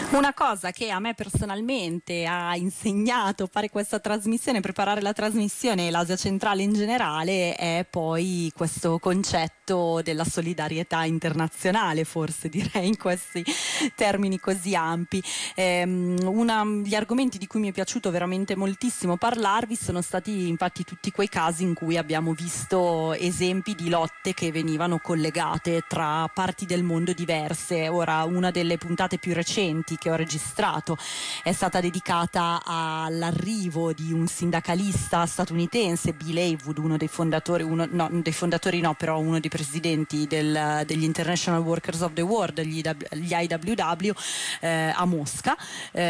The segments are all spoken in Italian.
Una cosa che a me personalmente ha insegnato a fare questa trasmissione, preparare la trasmissione e l'Asia centrale in generale, è poi questo concetto della solidarietà internazionale, forse direi in questi termini così ampi. Gli argomenti di cui mi è piaciuto veramente moltissimo parlarvi sono stati infatti tutti quei casi in cui abbiamo visto esempi di lotte che venivano collegate tra parti del mondo diverse. Ora, una delle puntate più recenti che ho registrato è stata dedicata all'arrivo di un sindacalista statunitense, Bill Haywood, uno dei fondatori, però uno dei presidenti degli International Workers of the World, gli IWW, a Mosca,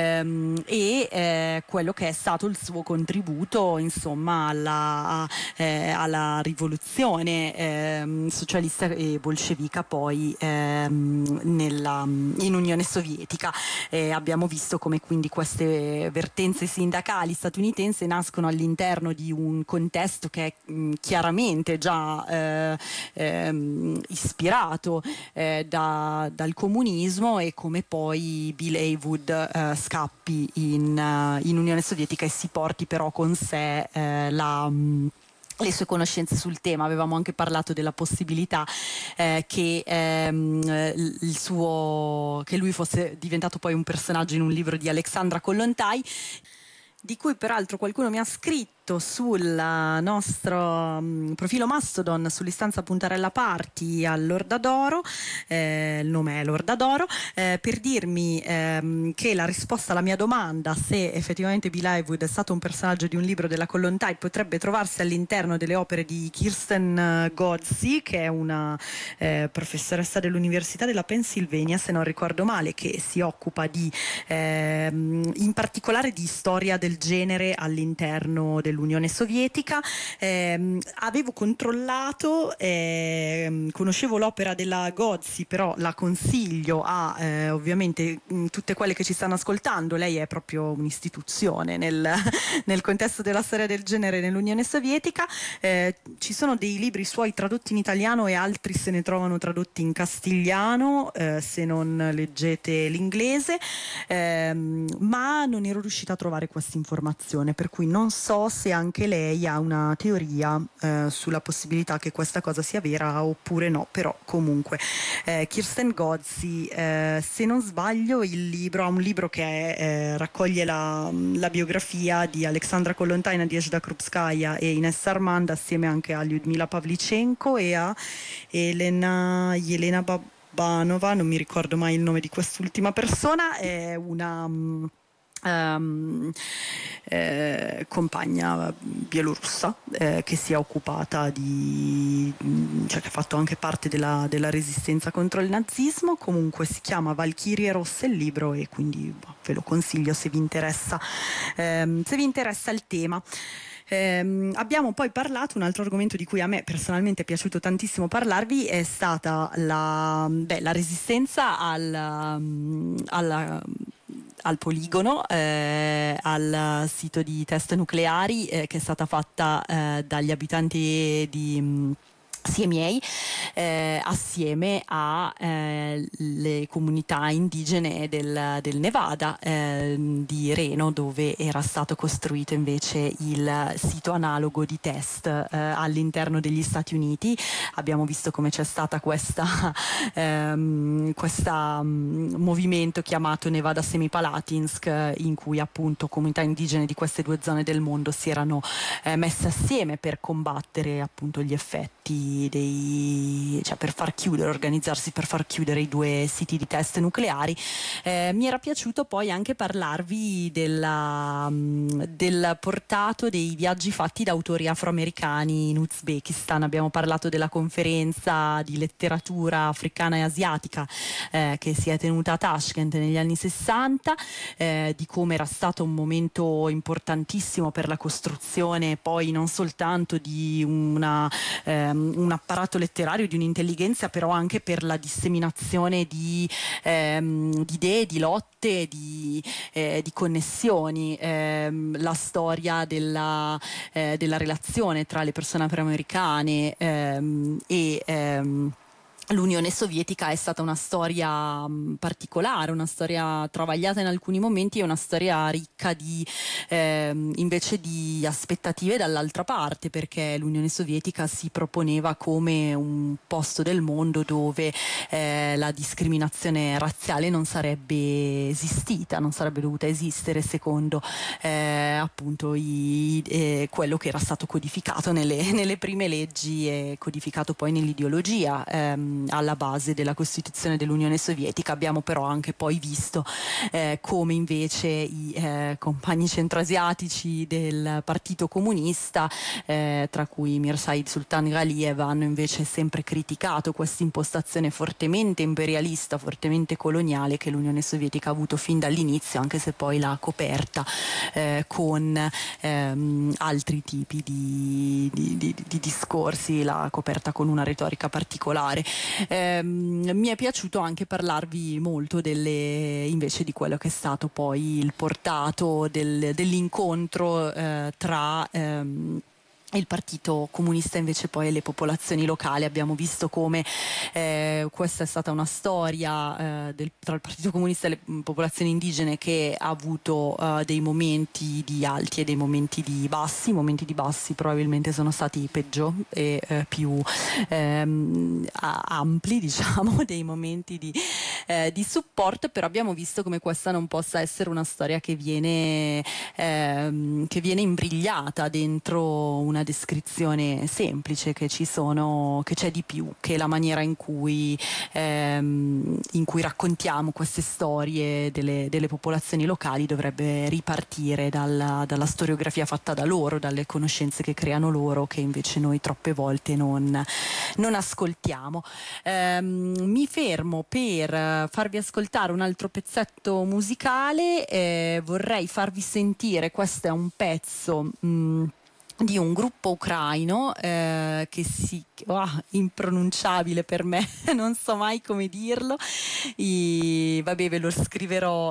e quello che è stato il suo contributo, insomma, alla rivoluzione socialista e bolscevica poi in Unione Sovietica. Abbiamo visto come quindi queste vertenze sindacali statunitensi nascono all'interno di un contesto che è chiaramente già ispirato dal comunismo, e come poi Bill Haywood scappi in Unione Sovietica e si porti però con sé le sue conoscenze sul tema. Avevamo anche parlato della possibilità che lui fosse diventato poi un personaggio in un libro di Alexandra Kollontai, di cui peraltro qualcuno mi ha scritto sul nostro profilo Mastodon, sull'istanza Puntarella Party all'Orda d'Oro, il nome è l'Orda d'Oro, per dirmi che la risposta alla mia domanda, se effettivamente Bill Haywood è stato un personaggio di un libro della Kollontai, potrebbe trovarsi all'interno delle opere di Kirsten Godsey, che è una professoressa dell'Università della Pennsylvania, se non ricordo male, che si occupa in particolare di storia del genere all'interno dell'Unione Sovietica. Avevo controllato, conoscevo l'opera della Godsey, però la consiglio a ovviamente tutte quelle che ci stanno ascoltando. Lei è proprio un'istituzione nel contesto della storia del genere nell'Unione Sovietica. Ci sono dei libri suoi tradotti in italiano e altri se ne trovano tradotti in castigliano, se non leggete l'inglese, ma non ero riuscita a trovare questa informazione, per cui non so se anche lei ha una teoria sulla possibilità che questa cosa sia vera oppure no. Però comunque Kirsten Godsey, se non sbaglio, ha un libro che raccoglie la biografia di Alexandra Kollontai, Nadezhda Krupskaya e Ines Armand, assieme anche a Lyudmila Pavlichenko e a Elena Babanova, non mi ricordo mai il nome di quest'ultima persona. È una compagna bielorussa che si è occupata cioè che ha fatto anche parte della resistenza contro il nazismo. Comunque si chiama Valchirie Rosse il libro, e quindi ve lo consiglio se vi interessa il tema. Abbiamo poi parlato, un altro argomento di cui a me personalmente è piaciuto tantissimo parlarvi è stata la resistenza al poligono, al sito di test nucleari, che è stata fatta dagli abitanti di miei, assieme a le comunità indigene del Nevada, di Reno, dove era stato costruito invece il sito analogo di test all'interno degli Stati Uniti. Abbiamo visto come c'è stata questa movimento chiamato Nevada Semipalatinsk, in cui appunto comunità indigene di queste due zone del mondo si erano messe assieme per combattere appunto gli effetti organizzarsi per far chiudere i due siti di test nucleari. Mi era piaciuto poi anche parlarvi del portato dei viaggi fatti da autori afroamericani in Uzbekistan. Abbiamo parlato della conferenza di letteratura africana e asiatica che si è tenuta a Tashkent negli anni 60, di come era stato un momento importantissimo per la costruzione poi non soltanto di un apparato letterario, di un'intelligenza, però anche per la disseminazione di idee, di lotte, di connessioni. La storia della relazione tra le persone afroamericane e l'Unione Sovietica è stata una storia particolare, una storia travagliata in alcuni momenti e una storia ricca di invece di aspettative dall'altra parte, perché l'Unione Sovietica si proponeva come un posto del mondo dove la discriminazione razziale non sarebbe esistita, non sarebbe dovuta esistere secondo appunto quello che era stato codificato nelle prime leggi e codificato poi nell'ideologia alla base della Costituzione dell'Unione Sovietica. Abbiamo però anche poi visto come invece i compagni centroasiatici del Partito Comunista, tra cui Mirsaid Sultan Ghaliyev, hanno invece sempre criticato questa impostazione fortemente imperialista, fortemente coloniale che l'Unione Sovietica ha avuto fin dall'inizio, anche se poi l'ha coperta con altri tipi di discorsi, l'ha coperta con una retorica particolare. Mi è piaciuto anche parlarvi molto invece di quello che è stato poi il portato dell'incontro tra il Partito Comunista invece poi e le popolazioni locali. Abbiamo visto come questa è stata una storia tra il Partito Comunista e le popolazioni indigene che ha avuto dei momenti di alti e dei momenti di bassi. I momenti di bassi probabilmente sono stati peggio e più ampli, diciamo, dei momenti di supporto, però abbiamo visto come questa non possa essere una storia che viene imbrigliata dentro una descrizione semplice, che c'è di più, che la maniera in cui raccontiamo queste storie delle popolazioni locali dovrebbe ripartire dalla storiografia fatta da loro, dalle conoscenze che creano loro, che invece noi troppe volte non ascoltiamo. Mi fermo per farvi ascoltare un altro pezzetto musicale. Vorrei farvi sentire, questo è un pezzo di un gruppo ucraino impronunciabile per me, non so mai come dirlo. Vabbè, ve lo scriverò.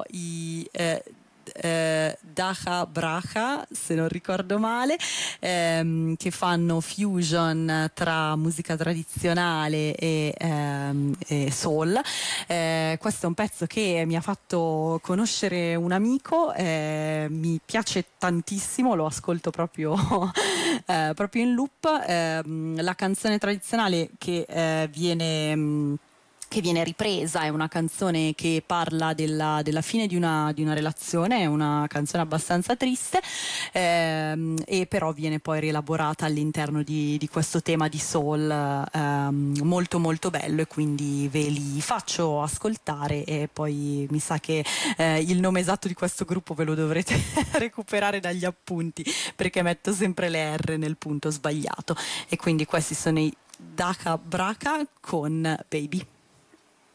Dacha Bracha, se non ricordo male, che fanno fusion tra musica tradizionale e soul. Questo è un pezzo che mi ha fatto conoscere un amico, mi piace tantissimo, lo ascolto proprio in loop. La canzone tradizionale che viene ripresa è una canzone che parla della fine di una relazione, è una canzone abbastanza triste, e però viene poi rielaborata all'interno di questo tema di soul molto molto bello, e quindi ve li faccio ascoltare, e poi mi sa che il nome esatto di questo gruppo ve lo dovrete recuperare dagli appunti, perché metto sempre le R nel punto sbagliato. E quindi questi sono i Dacha Bracha con Baby.